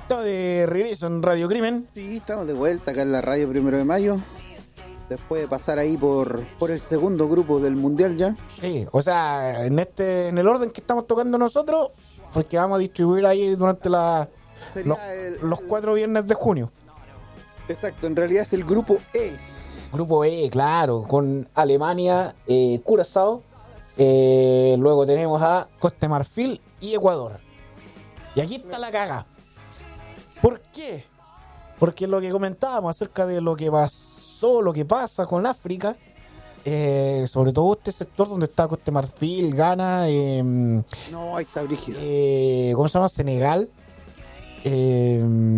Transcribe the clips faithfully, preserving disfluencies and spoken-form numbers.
Estamos de regreso en Radio Crimen. Sí, estamos de vuelta acá en la radio Primero de Mayo. Después de pasar ahí por, por el segundo grupo del Mundial ya. Sí, o sea, en este en el orden que estamos tocando nosotros, porque vamos a distribuir ahí durante la, los, el, los cuatro viernes de junio. Exacto, en realidad es el grupo E. Grupo E, claro, con Alemania, eh, Curazao, eh, luego tenemos a Costa de Marfil y Ecuador. Y aquí está la caga. ¿Por qué? Porque lo que comentábamos acerca de lo que pasó, lo que pasa con África, eh, sobre todo este sector donde está Costa de Marfil, Ghana, eh, no, ahí está brígido. Eh, ¿cómo se llama? Senegal, eh,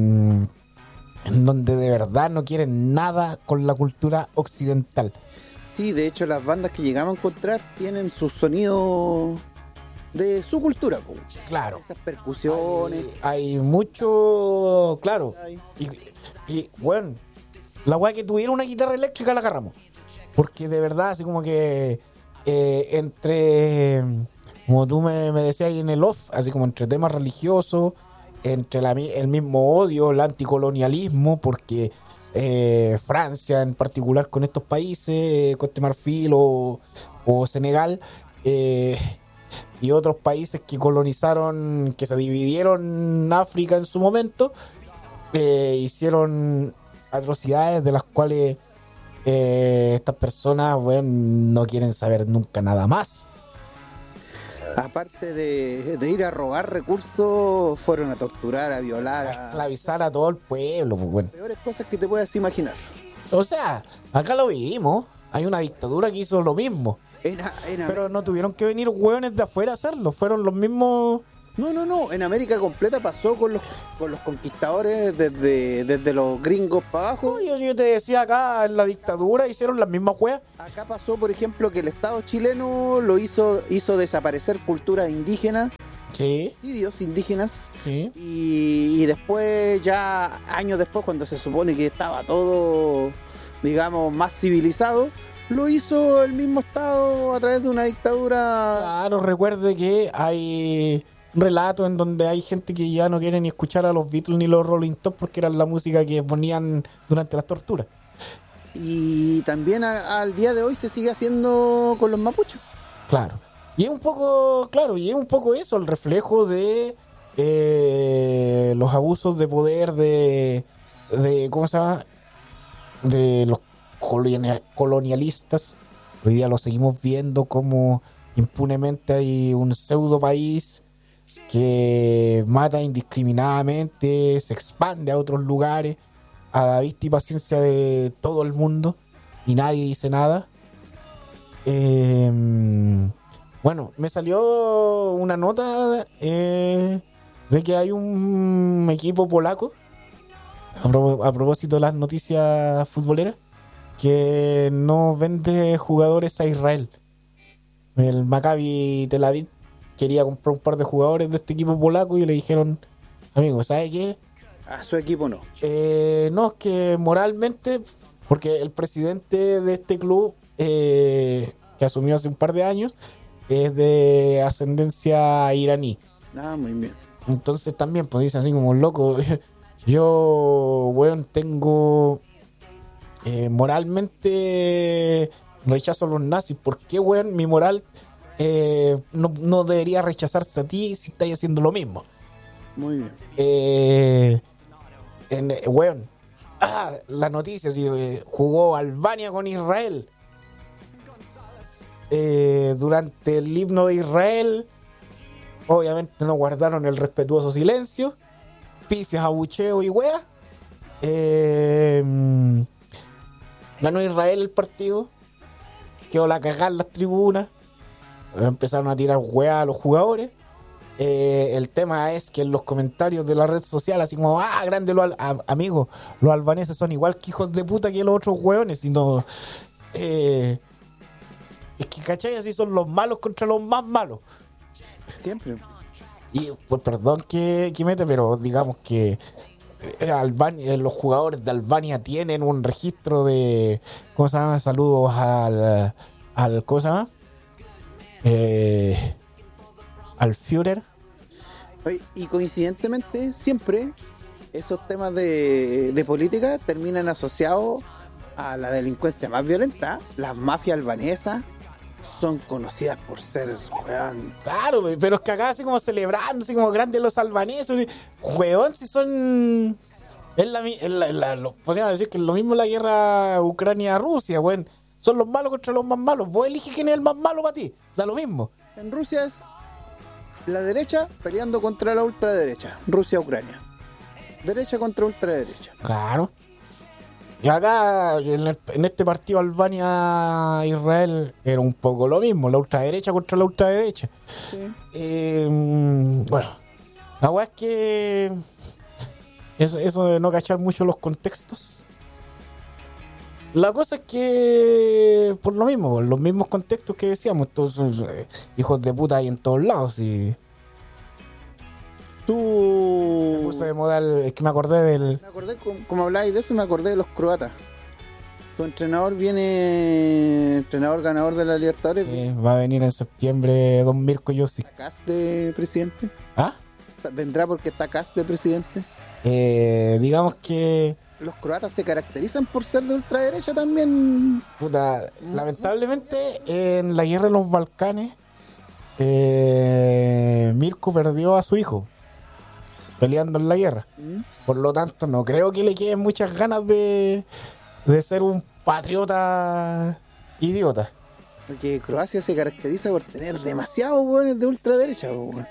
en donde de verdad no quieren nada con la cultura occidental. Sí, de hecho las bandas que llegamos a encontrar tienen su sonido de su cultura, po. Claro. Esas percusiones. Hay, hay mucho, claro. Hay. Y, y bueno, la weá que tuviera una guitarra eléctrica la agarramos. Porque de verdad, así como que eh, entre, como tú me, me decías ahí en el off, así como entre temas religiosos, entre la, el mismo odio, el anticolonialismo, porque eh, Francia en particular con estos países, Costa de Marfil o, o Senegal, eh, y otros países que colonizaron, que se dividieron África en su momento, eh, hicieron atrocidades de las cuales eh, estas personas, bueno, no quieren saber nunca nada más. Aparte de, de ir a robar recursos, fueron a torturar, a violar, a esclavizar a todo el pueblo, pues bueno. Las peores cosas que te puedas imaginar. O sea, acá lo vivimos. Hay una dictadura que hizo lo mismo. En, en Pero no tuvieron que venir hueones de afuera a hacerlo. Fueron los mismos. No, no, no. En América completa pasó con los con los conquistadores desde, desde los gringos para abajo. No, yo, yo te decía acá en la dictadura hicieron las mismas hueas. Acá pasó, por ejemplo, que el Estado chileno lo hizo hizo desaparecer culturas indígenas. Sí. Indios indígenas. Sí. Y, y después, ya años después, cuando se supone que estaba todo, digamos, más civilizado, lo hizo el mismo Estado a través de una dictadura. Claro, recuerde que hay relatos en donde hay gente que ya no quiere ni escuchar a los Beatles ni los Rolling Stones porque era la música que ponían durante las torturas. Y también a, al día de hoy se sigue haciendo con los mapuches. Claro. Y es un poco, claro, y es un poco eso, el reflejo de eh, los abusos de poder de, de, ¿cómo se llama? De los colonialistas. Hoy día lo seguimos viendo como impunemente hay un pseudo país que mata indiscriminadamente, se expande a otros lugares a la vista y paciencia de todo el mundo y nadie dice nada. Eh, bueno, me salió una nota eh, de que hay un equipo polaco, a, pro, a propósito de las noticias futboleras, que no vende jugadores a Israel. El Maccabi Tel Aviv quería comprar un par de jugadores de este equipo polaco y le dijeron, amigo, ¿sabe qué? A su equipo no. Eh, no, es que moralmente, porque el presidente de este club, eh, que asumió hace un par de años, es de ascendencia iraní. Ah, muy bien. Entonces también, pues dicen así como loco, yo, weón, tengo eh, moralmente rechazo a los nazis. ¿Por qué, weón, mi moral eh, no, no debería rechazarse a ti si estáis haciendo lo mismo? Muy bien. Eh, en, eh, weón, ah, la noticia, sí, eh, jugó Albania con Israel. Eh, durante el himno de Israel, obviamente no guardaron el respetuoso silencio, pifias, abucheo y wea. Eh, ganó Israel el partido, quedó la cagada en las tribunas, empezaron a tirar wea a los jugadores. Eh, el tema es que en los comentarios de la red social, así como, ah, grande, los al- a- amigos, los albaneses son igual que hijos de puta que los otros hueones, sino eh, es que, ¿cachai? Así son los malos contra los más malos. Siempre. Y pues perdón que, que mete, pero digamos que eh, Albania, eh, los jugadores de Albania tienen un registro de, ¿cómo se llama? Saludos al, al ¿cómo se llama? Eh, al Führer. Oye, y coincidentemente, siempre esos temas de, de política terminan asociados a la delincuencia más violenta. Las mafias albanesas son conocidas por ser, weón. Claro, pero es que acá así como celebrando, así como grandes los albaneses, weón, si son... Es la, es la, es la- lo- podríamos decir que es lo mismo la guerra Ucrania-Rusia, weón. Son los malos contra los más malos. Vos eliges quién es el más malo para ti. Da lo mismo. En Rusia es la derecha peleando contra la ultraderecha. Rusia-Ucrania. Derecha contra ultraderecha. Claro. Y acá, en, el- en este partido Albania-Israel, era un poco lo mismo. La ultraderecha contra la ultraderecha. Sí. Eh, bueno, la weá es que eso, eso de no cachar mucho los contextos. La cosa es que por lo mismo, por los mismos contextos que decíamos, todos esos, eh, hijos de puta hay en todos lados. Y me Tú... puso de moda el- es que me acordé del Me acordé, como, como habláis de eso, me acordé de los croatas. Tu entrenador viene, entrenador ganador de la Libertadores, eh, va a venir en septiembre Don Mirko Josic. ¿está Kast de presidente? ¿Ah? ¿Vendrá porque está Kast de presidente? Eh, digamos que Los croatas se caracterizan por ser de ultraderecha también. puta, lamentablemente en la guerra de los Balcanes eh, Mirko perdió a su hijo peleando en la guerra. ¿Mm? Por lo tanto, no creo que le queden muchas ganas de, de ser un patriota idiota. Porque Croacia se caracteriza por tener demasiados hueones de ultraderecha, weón.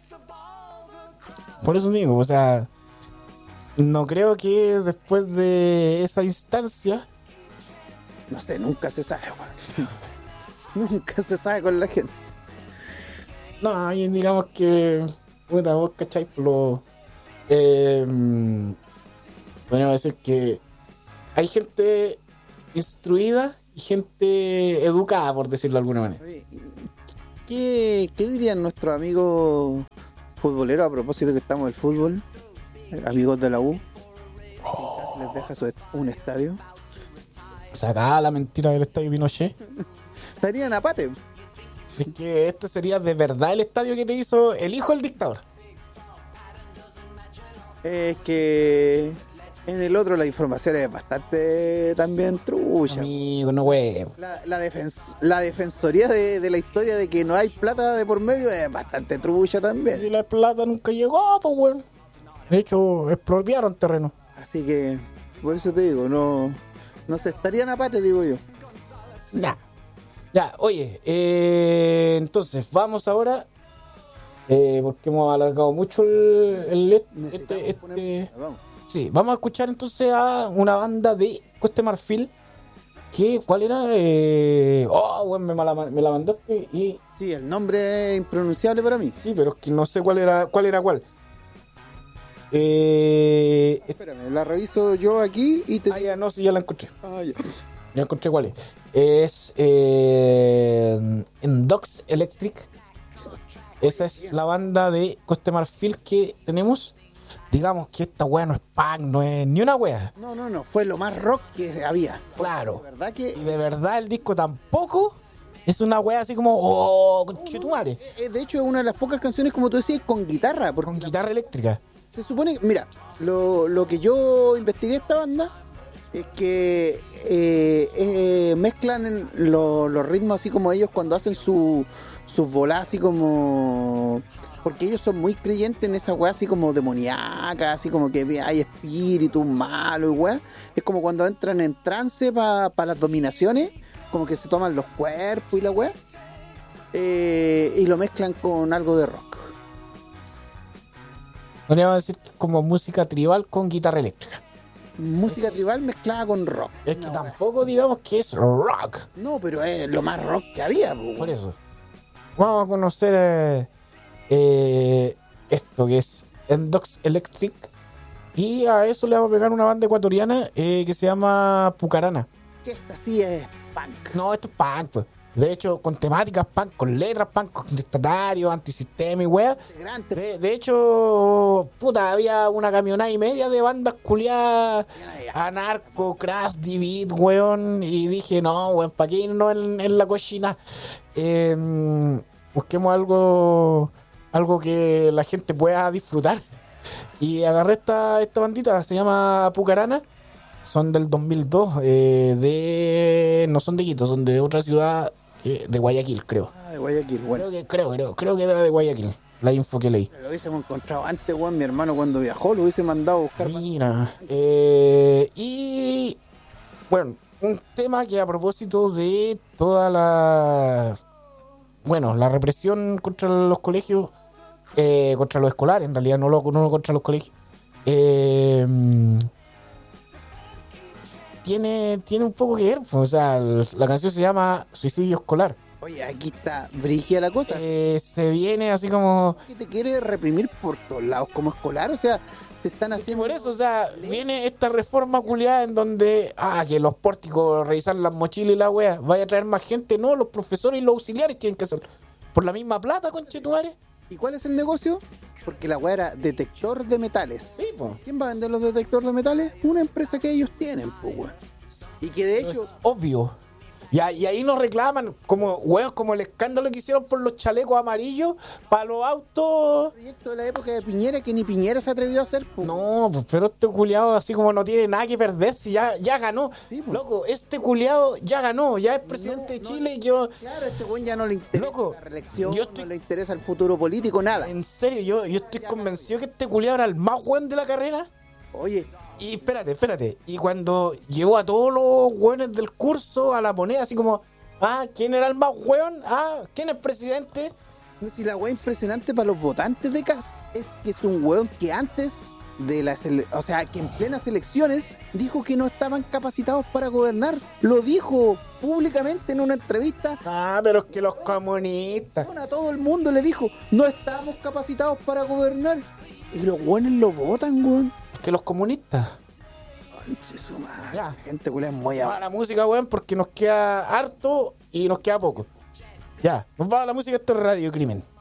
Por eso digo, o sea, no creo que después de esa instancia, No sé, nunca se sabe, weón. Nunca se sabe con la gente. no, ahí digamos que, puta, vos cachai, por lo, eh, podríamos decir que hay gente instruida y gente educada, por decirlo de alguna manera. Oye, ¿Qué, qué dirían nuestros amigos futboleros a propósito que estamos del fútbol? Eh, Amigos de la U. Quizás les deja su est- un estadio. Sacada la mentira del estadio Pinochet. Estarían a pate. Es que este sería de verdad el estadio que te hizo el hijo del dictador. Es que en el otro la información es bastante también trucha. Amigo, no huevo. La, la, defens- la defensoría de, de la historia de que no hay plata de por medio es bastante trucha Si también. la plata nunca llegó, pues weón. De hecho, expropiaron terreno. Así que, por eso te digo, no, no se estarían a pate, digo yo. Ya. Ya, oye, eh, entonces vamos ahora. Eh, porque hemos alargado mucho el, el- Necesitamos este, poner- este. Vamos. Sí, vamos a escuchar entonces a una banda de Costa de Marfil. Que, ¿cuál era? Eh, oh, weón, me, mala- me la mandaste y. Sí, el nombre es impronunciable para mí. Sí, pero es que no sé cuál era cuál. Era cuál. Eh, Espérame, la reviso yo aquí y te ah, ya no, sí, ya la encontré. Ah, ya. Ya encontré cuál es. Es eh, en Docs Electric. Esa es la banda de Costa de Marfil que tenemos. Digamos que esta wea no es punk, no es ni una wea. No, no, no, fue lo más rock que había. Claro. La verdad que Y de verdad el disco tampoco es una wea así como, oh, conchetumare, eh, de hecho es una de las pocas canciones, como tú decías, con guitarra. Porque con la- guitarra eléctrica. se supone, mira, lo, lo que yo investigué esta banda es que eh, eh, mezclan en lo- los ritmos así como ellos cuando hacen su, sus bolas así como... Porque ellos son muy creyentes en esa weá así como demoníaca, así como que hay espíritus malos y weá. Es como cuando entran en trance para las dominaciones, como que se toman los cuerpos y la weá. Eh, y lo mezclan con algo de rock. Podríamos decir que es como música tribal con guitarra eléctrica. Música tribal mezclada con rock. Es que Una weá tampoco digamos que es rock. No, pero es lo más rock que había, po. Por eso. Vamos a conocer eh, eh, esto que es Endox Electric. Y a eso le vamos a pegar una banda ecuatoriana eh, que se llama Pucarana. Que esta sí es punk. No, esto es punk, pues. De hecho, con temáticas punk, con letras punk, contestatarios, antisistema y wea. Integrante. De, de hecho, puta, había una camionada y media de bandas culiadas, anarco, crash, divid, weón. Y dije, no, weón, ¿para qué irnos en, en la cochina? Eh, busquemos algo, algo que la gente pueda disfrutar. Y agarré esta, esta bandita, se llama Pucarana. Son del dos mil dos, eh, de... no son de Quito, son de otra ciudad, eh, de Guayaquil, creo. Ah, de Guayaquil, bueno. Creo que, creo, creo, creo que era de Guayaquil, la info que leí. Lo hubiésemos encontrado antes, weón. Mi hermano cuando viajó lo hubiese mandado a buscar. Mira, eh, y bueno, un tema que a propósito de toda la, bueno, la represión contra los colegios, eh, contra los escolares, en realidad, no, lo, no contra los colegios, eh, tiene, tiene un poco que ver, pues, o sea, la canción se llama Suicidio Escolar. Oye, aquí está brígida la cosa. Eh, se viene así como... Que te quiere reprimir por todos lados como escolar, o sea, te están haciendo... Por eso, o sea, viene esta reforma culiada en donde, ah, que los pórticos revisan las mochilas y la wea, vaya a traer más gente, no, los profesores y los auxiliares tienen que hacer por la misma plata, conchetumare. ¿Y cuál es el negocio? Porque la weá era detector de metales. Sí, po. ¿Quién va a vender los detectores de metales? Una empresa que ellos tienen, pues, weón. Y que de hecho... Es obvio. Y, a- y ahí nos reclaman, como, weón, como el escándalo que hicieron por los chalecos amarillos para los autos. proyecto de la época de Piñera que ni Piñera se atrevió a hacer, pues. No, pues, pero este culiado así como no tiene nada que perder, si ya, ya ganó. Sí, pues. Loco, este culiado ya ganó, ya es presidente de No, Chile y yo... Claro, a este weón ya no le interesa Loco, la reelección, yo estoy- no le interesa el futuro político, nada. En serio, yo, yo estoy convencido que este culiado era el más weón de la carrera. Oye, Y espérate, espérate. Y cuando llevó a todos los weones del curso a la moneda, así como, ah, ¿quién era el más weón? Ah, ¿quién es presidente? no sé si la weá impresionante para los votantes de C A S es que es un weón que antes de las ele- o sea, que en plenas elecciones dijo que no estaban capacitados para gobernar. Lo dijo públicamente en una entrevista. Ah, pero es que los comunistas. A todo el mundo le dijo, no estamos capacitados para gobernar. Y los weones lo votan, weón. Es que los comunistas. Conche su madre. Ya. Gente culea muy Vamos a abajo. la música, weón, porque nos queda harto y nos queda poco. Ya, nos va a la música, esto es Radio Crimen.